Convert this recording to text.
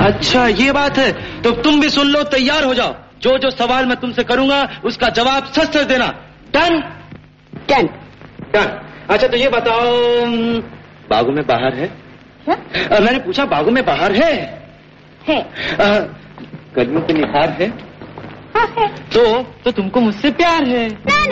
अच्छा ये बात है, तो तुम भी सुन लो, तैयार हो जाओ। जो जो सवाल मैं तुमसे करूंगा उसका जवाब सच सच देना। डन? डन। डन। अच्छा तो ये बताओ, बागों में बाहर है? मैंने पूछा बागों में बाहर है? गर्मियों पे निखार है? हाँ है। तो तुमको मुझसे प्यार है?